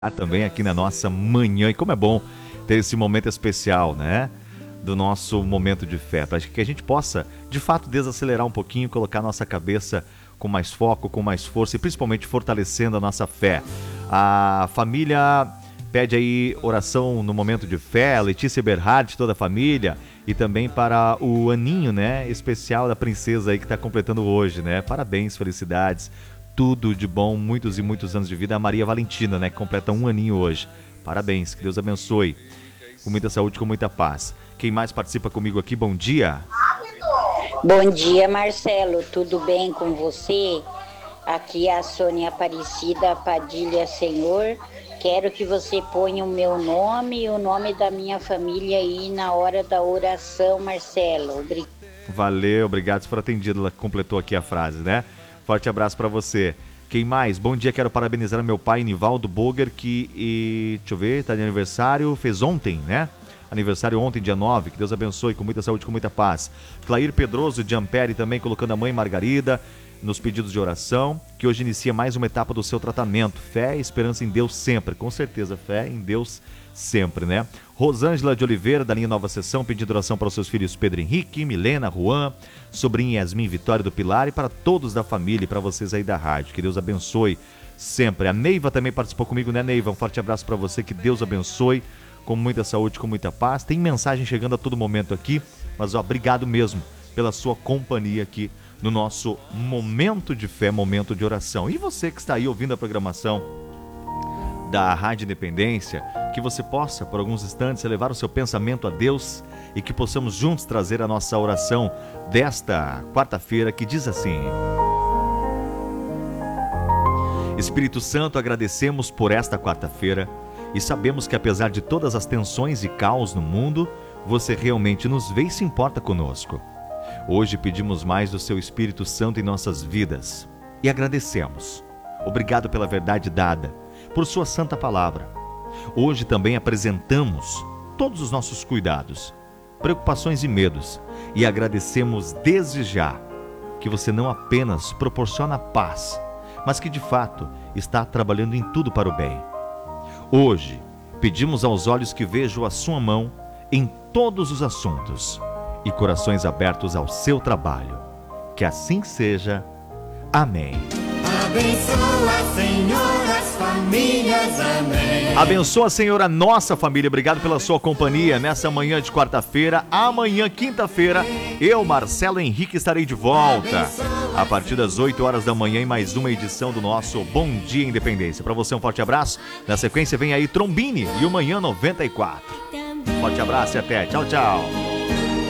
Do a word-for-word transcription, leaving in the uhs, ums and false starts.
Também aqui na nossa manhã. E como é bom ter esse momento especial, né? Do nosso momento de fé, para que a gente possa, de fato, desacelerar um pouquinho, colocar nossa cabeça com mais foco, com mais força e principalmente fortalecendo a nossa fé. A família pede aí oração no momento de fé, a Letícia Berhardt, toda a família, e também para o aninho, né, especial da princesa aí que está completando hoje, né? Parabéns, felicidades, tudo de bom, muitos e muitos anos de vida. A Maria Valentina, né, que completa um aninho hoje. Parabéns, que Deus abençoe, com muita saúde, com muita paz. Quem mais participa comigo aqui? Bom dia. Bom dia, Marcelo, tudo bem com você? Aqui é a Sônia Aparecida Padilha Senhor. Quero que você ponha o meu nome e o nome da minha família aí na hora da oração, Marcelo. Obrigado. Valeu, obrigado por atendido. Ela completou aqui a frase, né? Forte abraço para você. Quem mais? Bom dia, quero parabenizar meu pai, Nivaldo Boger, que, e, deixa eu ver, tá de aniversário, fez ontem, né? Aniversário ontem, dia nove, que Deus abençoe, com muita saúde, com muita paz. Clair Pedroso de Ampere também, colocando a mãe Margarida nos pedidos de oração, que hoje inicia mais uma etapa do seu tratamento. Fé e esperança em Deus sempre, com certeza, fé em Deus sempre, né? Rosângela de Oliveira, da linha Nova Sessão, pedindo oração para os seus filhos Pedro Henrique, Milena, Juan, sobrinha Yasmin Vitória do Pilar e para todos da família e para vocês aí da rádio. Que Deus abençoe sempre. A Neiva também participou comigo, né, Neiva? Um forte abraço para você, que Deus abençoe, com muita saúde, com muita paz. Tem mensagem chegando a todo momento aqui, mas ó, obrigado mesmo pela sua companhia aqui no nosso momento de fé, momento de oração. E você que está aí ouvindo a programação da Rádio Independência, que você possa, por alguns instantes, elevar o seu pensamento a Deus e que possamos juntos trazer a nossa oração desta quarta-feira, que diz assim: Espírito Santo, agradecemos por esta quarta-feira e sabemos que apesar de todas as tensões e caos no mundo, você realmente nos vê e se importa conosco. Hoje pedimos mais do seu Espírito Santo em nossas vidas e agradecemos. Obrigado pela verdade dada, por sua santa palavra. Hoje também apresentamos todos os nossos cuidados, preocupações e medos e agradecemos desde já que você não apenas proporciona paz, mas que de fato está trabalhando em tudo para o bem. Hoje pedimos aos olhos que vejam a sua mão em todos os assuntos e corações abertos ao seu trabalho. Que assim seja. Amém. Abençoa, Senhor, as famílias, amém. Abençoa, Senhor, a nossa família. Obrigado pela sua companhia nessa manhã de quarta-feira. Amanhã, quinta-feira, eu, Marcelo Henrique, estarei de volta a partir das oito horas da manhã em mais uma edição do nosso Bom Dia Independência. Para você um forte abraço. Na sequência vem aí Trombini e o Manhã noventa e quatro. Forte abraço e até. Tchau, tchau.